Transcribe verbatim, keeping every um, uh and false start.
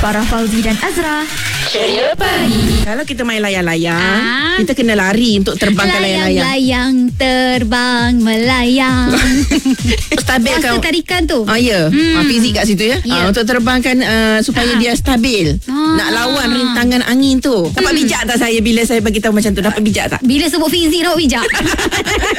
Farah Fauzi dan Azra. Ceria Pagi. Kalau kita main layang-layang, Ah. kita kena lari untuk terbangkan layang-layang. Layang-layang terbang melayang. Stabilkan. Kuasa tarikan tu. Ah, ya. Hmm. Ah, fizik kat situ ya. Ya. Ah, untuk terbangkan uh, supaya Ah. dia stabil. Ah. Nak lawan rintangan angin tu. Dapat Hmm. bijak tak saya bila saya bagi tahu macam tu? Dapat bijak tak? Bila sebut fizik nak bijak.